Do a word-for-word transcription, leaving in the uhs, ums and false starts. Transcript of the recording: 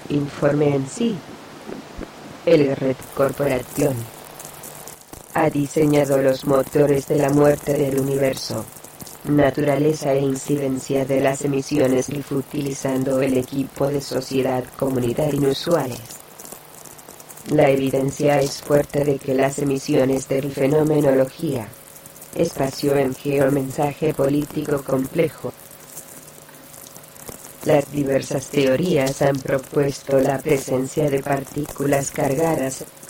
Informe en sí. El Red Corporation ha diseñado los motores de la muerte del universo, naturaleza e incidencia de las emisiones R I F utilizando el equipo de sociedad comunidad inusuales. La evidencia es fuerte de que las emisiones de R I F fenomenología, espacio en geomensaje político complejo. Las diversas teorías han propuesto la presencia de partículas cargadas